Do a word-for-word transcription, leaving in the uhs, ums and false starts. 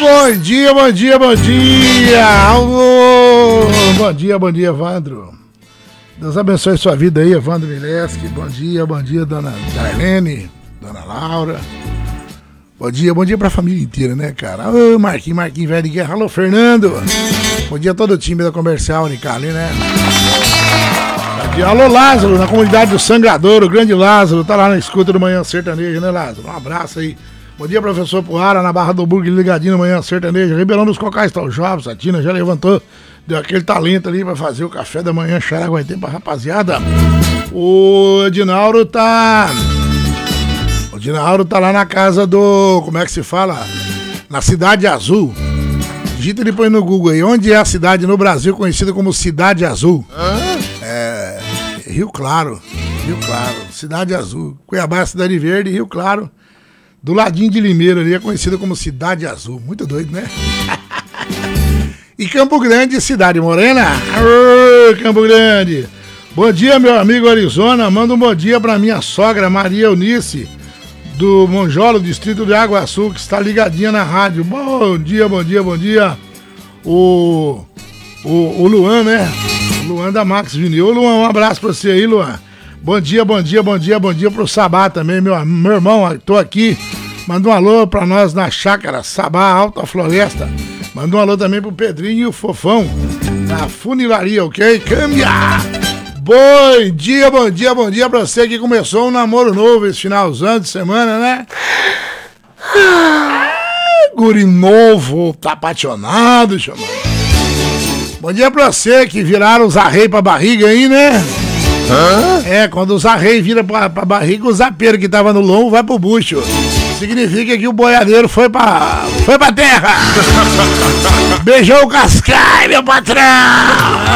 Bom dia, bom dia, bom dia! Alô! Bom dia, bom dia, Evandro. Deus abençoe sua vida aí, Evandro Mileski. Bom dia, bom dia, dona Darlene, dona Laura. Bom dia, bom dia pra família inteira, né, cara? Ô, Marquinhos, Marquinhos, velho de guerra. Alô, Fernando. Bom dia a todo o time da Comercial Unicali, né? Bom dia, alô, Lázaro, na comunidade do Sangrador, o grande Lázaro, tá lá na escuta do Manhã Sertaneja, né, Lázaro? Um abraço aí. Bom dia, professor Poara, na Barra do Burgo, ligadinho no Manhã Sertaneja. Ribeirão dos Cocais, tá o Jovem, a Tina já levantou, deu aquele talento ali pra fazer o café da manhã, xaraguaitem pra rapaziada. O Edinauro tá... O Edinauro tá lá na casa do... Como é que se fala? Na Cidade Azul. Digita ele põe no Google aí. Onde é a cidade no Brasil conhecida como Cidade Azul? Hã? É... Rio Claro. Rio Claro. Cidade Azul. Cuiabá, Cidade Verde, Rio Claro. Do ladinho de Limeira ali, é conhecida como Cidade Azul. Muito doido, né? E Campo Grande, Cidade Morena. Aô, Campo Grande. Bom dia, meu amigo Arizona. Manda um bom dia pra minha sogra, Maria Eunice, do Monjolo, distrito de Água Sul, que está ligadinha na rádio. Bom dia, bom dia, bom dia. O, o, o Luan, né? O Luan da Max Vinil. Ô, Luan, um abraço pra você aí, Luan. Bom dia, bom dia, bom dia, bom dia pro Sabá também, meu, meu irmão, tô aqui. Manda um alô pra nós na chácara Sabá, Alta Floresta. Manda um alô também pro Pedrinho e o Fofão, da Funilaria, ok? Câmbia! Bom dia, bom dia, bom dia pra você que começou um namoro novo esse finalzão de semana, né? Guri novo, tá apaixonado, chamando. Bom dia pra você que viraram os arreios pra barriga aí, né? Hã? É, quando os arreios viram pra, pra barriga, o zapeiro que tava no lombo vai pro bucho. Significa que o boiadeiro foi pra, foi pra terra. Beijou o Cascai, meu patrão.